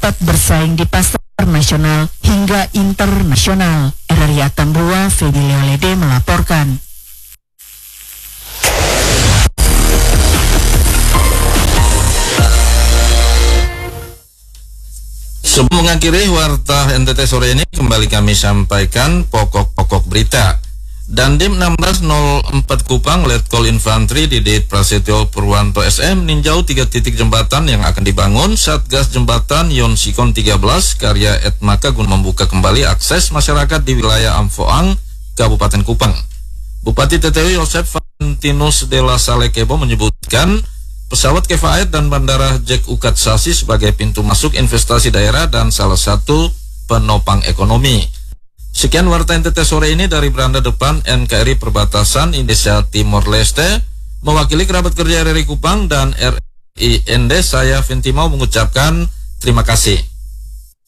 dapat bersaing di pasar nasional hingga internasional. RRI Atambua, Feby Leolede melaporkan. Sebelum mengakhiri warta NTT sore ini, kembali kami sampaikan pokok-pokok berita. Dandim 1604 Kupang Letkol Infantri Didit Prasetyo Purwanto SM ninjau 3 titik jembatan yang akan dibangun. Satgas Jembatan Yon Sikon 13 karya Etmaka guna membuka kembali akses masyarakat di wilayah Amfoang, Kabupaten Kupang. Bupati TTW Yosef Valentinus Della Salekebo menyebutkan pesawat Kefaet dan Bandara Jack Ukat Sasi sebagai pintu masuk investasi daerah dan salah satu penopang ekonomi. Sekian warta NTT sore ini dari beranda depan NKRI Perbatasan Indonesia Timor Leste. Mewakili kerabat kerja RRI Kupang dan RIND, saya Vintimau mengucapkan terima kasih.